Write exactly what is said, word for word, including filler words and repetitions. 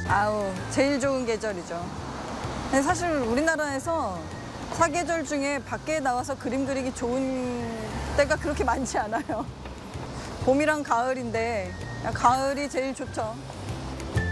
아우, 제일 좋은 계절이죠. 근데 사실 우리나라에서 사계절 중에 밖에 나와서 그림 그리기 좋은 때가 그렇게 많지 않아요. 봄이랑 가을인데 가을이 제일 좋죠.